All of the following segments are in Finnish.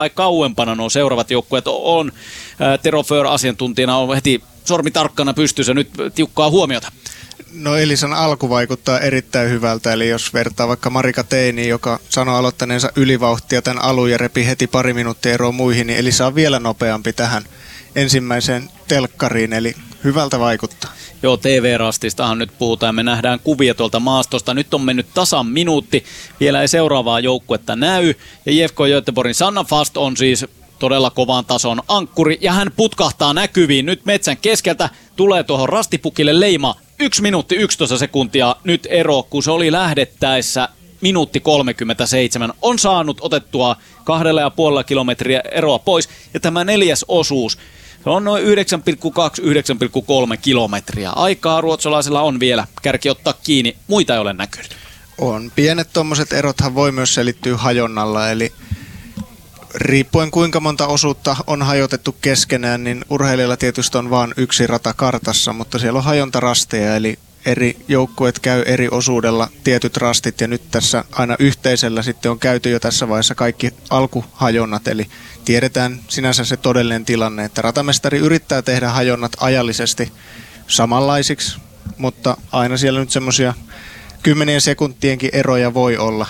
kauempana nuo seuraavat joukkueet on. Tero Föhr asiantuntijana on heti sormi tarkkana pystyssä, nyt tiukkaa huomiota. No Elisan alku vaikuttaa erittäin hyvältä, eli jos vertaa vaikka Marika Teiniin, joka sanoi aloittaneensa ylivauhtia tämän alun ja repi heti pari minuuttia eroa muihin, niin Elisa on vielä nopeampi tähän ensimmäiseen telkkariin, eli hyvältä vaikuttaa. Joo, TV-rastistahan nyt puhutaan, me nähdään kuvia tuolta maastosta. Nyt on mennyt tasan minuutti, vielä ei seuraavaa joukkuetta näy. Ja IFK Göteborgin Sanna Fast on siis todella kovan tason ankkuri, ja hän putkahtaa näkyviin. Nyt metsän keskeltä tulee tuohon rastipukille leima 1 minuutti 11 sekuntia. Nyt ero, kun se oli lähdettäessä minuutti 37, on saanut otettua 2,5 kilometriä eroa pois. Ja tämä 4. osuus, se on noin 9,2-9,3 kilometriä. Aikaa ruotsalaisella on vielä. Kärki ottaa kiinni, muita ei ole näkynyt. On. Pienet tommoset erothan voi myös selittyä hajonnalla, eli riippuen kuinka monta osuutta on hajotettu keskenään, niin urheilijalla tietysti on vain yksi rata kartassa, mutta siellä on hajontarasteja, eli eri joukkueet käy eri osuudella tietyt rastit, ja nyt tässä aina yhteisellä sitten on käyty jo tässä vaiheessa kaikki alkuhajonnat, eli tiedetään sinänsä se todellinen tilanne, että ratamestari yrittää tehdä hajonnat ajallisesti samanlaisiksi, mutta aina siellä nyt semmoisia 10 sekuntienkin eroja voi olla.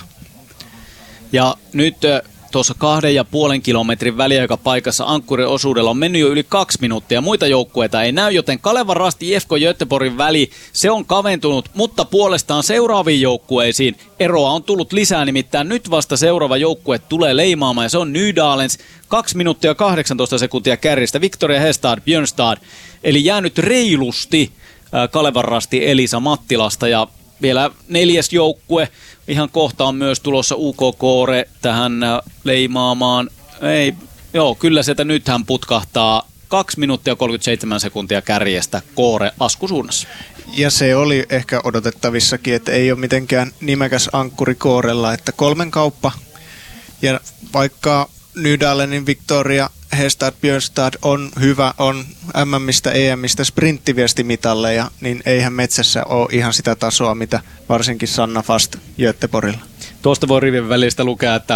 Ja nyt tuossa 2,5 kilometrin väliaikapaikassa ankkurin osuudella on mennyt jo yli 2 minuuttia. Muita joukkueita ei näy, joten Kalevan Rasti IFK Göteborgin väli, se on kaventunut, mutta puolestaan seuraaviin joukkueisiin eroa on tullut lisää. Nimittäin nyt vasta seuraava joukkue tulee leimaamaan, ja se on Nydalens 2 minuuttia 18 sekuntia kärjistä. Victoria Hestad, Björnstad, eli jäänyt reilusti Kalevan Rasti Elisa Mattilasta, ja vielä 4. joukkue. Ihan kohta on myös tulossa UK Koore tähän leimaamaan. Kyllä sieltä nythän putkahtaa 2 minuuttia 37 sekuntia kärjestä Koore laskusuunnassa. Ja se oli ehkä odotettavissakin, että ei ole mitenkään nimekäs ankkuri Koorella, että 3 kauppa. Ja vaikka Nydalenin Victoria Hestad Björnstad on hyvä, on MM:istä EM:istä sprinttiviestimitaleja, niin eihän metsässä ole ihan sitä tasoa, mitä varsinkin Sanna Fast Göteborgilla. Tuosta voi rivien välistä lukea, että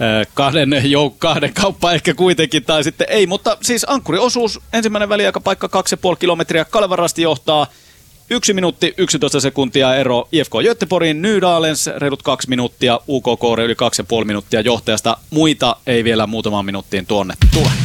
kahden kauppa ehkä kuitenkin, tai sitten ei, mutta siis ankkuriosuus, ensimmäinen väliaikapaikka 2,5 kilometriä, Kalevan Rasti johtaa 1 minuutti 11 sekuntia ero IFK Göteborgin, Nydalens reilut 2 minuuttia, UK Koore yli 2,5 minuuttia johtajasta, muita ei vielä muutamaan minuuttiin tuonne tule.